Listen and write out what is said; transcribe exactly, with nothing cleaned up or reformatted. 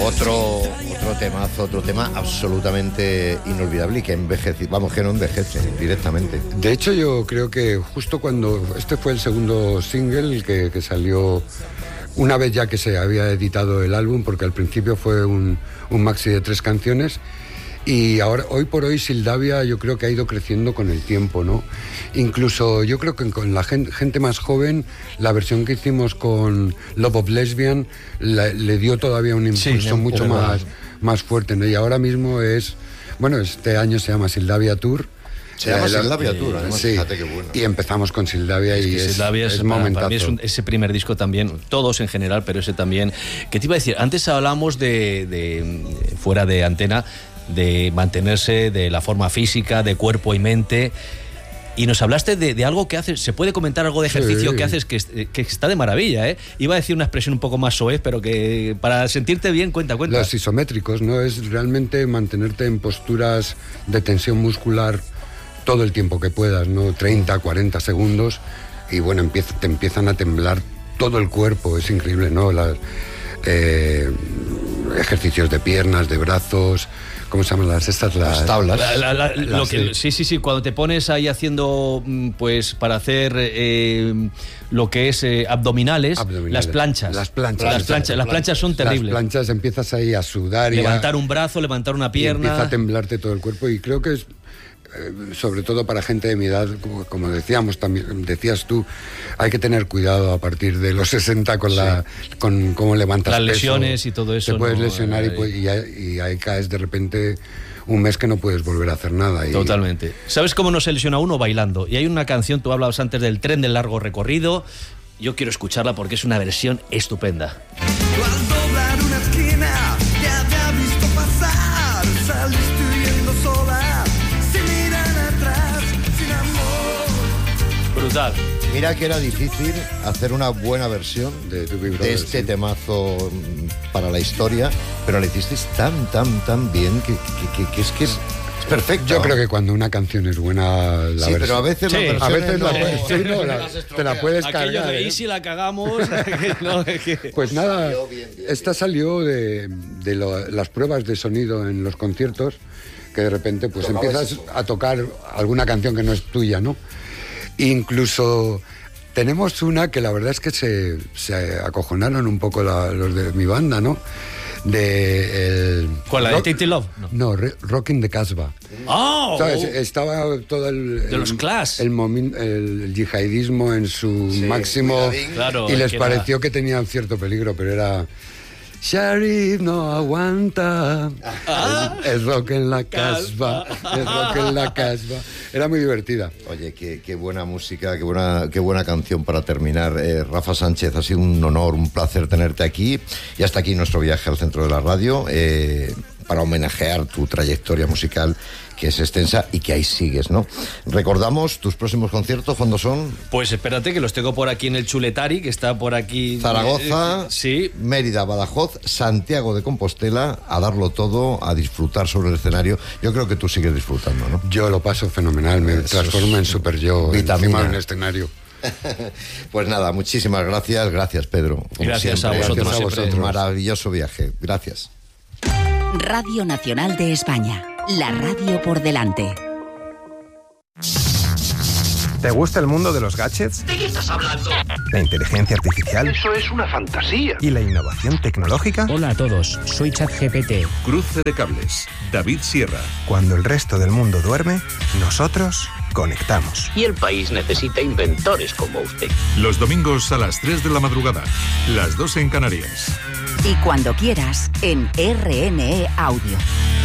Otro, otro temazo, otro tema absolutamente inolvidable y que envejece, vamos, que no envejece directamente. De hecho, yo creo que justo cuando... Este fue el segundo single que, que salió una vez ya que se había editado el álbum, porque al principio fue un, un maxi de tres canciones. Y ahora, hoy por hoy, Sildavia yo creo que ha ido creciendo con el tiempo, ¿no? Incluso yo creo que con la gente, gente más joven, la versión que hicimos con Love of Lesbian la, le dio todavía un impulso sí, mucho más, más fuerte, ¿no? Y ahora mismo es, bueno, este año se llama Sildavia Tour. Se llama Sildavia Tour, además, sí. Fíjate qué bueno. Y empezamos con Sildavia es y es, Sildavia es, es para, momentazo. para mí es un, ese primer disco también, todos en general, pero ese también. ¿Qué te iba a decir? Antes hablamos de, de fuera de antena, de mantenerse de la forma física, de cuerpo y mente, y nos hablaste de, de algo que haces. ¿Se puede comentar algo de ejercicio sí. que haces que, que está de maravilla, eh? Iba a decir una expresión un poco más soez, pero que para sentirte bien, cuenta, cuenta. Los isométricos, ¿no? Es realmente mantenerte en posturas de tensión muscular todo el tiempo que puedas, ¿no? treinta, cuarenta segundos, y bueno, empieza, te empiezan a temblar todo el cuerpo, es increíble, ¿no? Las, eh, ejercicios de piernas, de brazos... ¿Cómo se llaman las estas? Las, las tablas. La, la, la, las, lo que, sí, sí, sí. Cuando te pones ahí haciendo, pues, para hacer eh, lo que es eh, abdominales, abdominales, las planchas. Las planchas. Las planchas, las planchas son terribles. Las planchas empiezas ahí a sudar. Levantar y a, un brazo, levantar una pierna. Y empieza a temblarte todo el cuerpo y creo que es... sobre todo para gente de mi edad, como, como decíamos también, decías tú, hay que tener cuidado a partir de los sesenta con sí. la con cómo levantas las peso, lesiones y todo eso. Te puedes no, lesionar eh, y, y, ahí, y ahí caes de repente un mes que no puedes volver a hacer nada. Y... Totalmente. ¿Sabes cómo no se lesiona uno? Bailando. Y hay una canción, tú hablabas antes del tren del largo recorrido, yo quiero escucharla porque es una versión estupenda. Al doblar una esquina te había visto pasar, saliste huyendo sola. Brutal. Mira que era difícil hacer una buena versión de, de este sí. temazo para la historia, pero la hicisteis tan, tan, tan bien que, que, que, que es que es, es perfecto. Yo creo que cuando una canción es buena, la sí, versión... pero a veces, sí, la a veces no, la, puedes, sí, no, la, te la puedes Aquello cargar. De, ¿eh? Y si la cagamos... no, que... Pues nada, bien, bien, esta bien. salió de, de lo, las pruebas de sonido en los conciertos, que de repente pues Tocaba empiezas eso. a tocar alguna canción que no es tuya, ¿no? Incluso tenemos una que la verdad es que se, se acojonaron un poco la, los de mi banda, ¿no? De el, ¿Cuál, la de Tate Love? No, no Rockin' the Casbah. ¡Oh! ¿Sabes? Estaba todo el... De los Clash. El, el, el, el yihadismo en su sí, máximo claro, y les que pareció era... que tenían cierto peligro, pero era... Sharif no aguanta, ah, el, el rock en la casbah, el rock en la casbah. Era muy divertida. Oye, qué, qué buena música, qué buena, qué buena canción para terminar. Eh, Rafa Sánchez, ha sido un honor, un placer tenerte aquí. Y hasta aquí nuestro viaje al centro de la radio, eh, para homenajear tu trayectoria musical, que es extensa y que ahí sigues, ¿no? Recordamos tus próximos conciertos, ¿cuándo son? Pues espérate, que los tengo por aquí en el Chuletari, que está por aquí... Zaragoza, eh, sí. Mérida, Badajoz, Santiago de Compostela, a darlo todo, a disfrutar sobre el escenario. Yo creo que tú sigues disfrutando, ¿no? Yo lo paso fenomenal, me Eso transformo en super yo, encima de un escenario. Pues nada, muchísimas gracias, gracias Pedro. Gracias a vosotros, gracias a vosotros. Maravilloso viaje, gracias. Radio Nacional de España, la radio por delante. ¿Te gusta el mundo de los gadgets? ¿De qué estás hablando? ¿La inteligencia artificial? Eso es una fantasía. ¿Y la innovación tecnológica? Hola a todos, soy ChatGPT. Cruce de cables, David Sierra. Cuando el resto del mundo duerme, nosotros conectamos. Y el país necesita inventores como usted. Los domingos a las tres de la madrugada, las dos en Canarias. Y cuando quieras, en R N E Audio.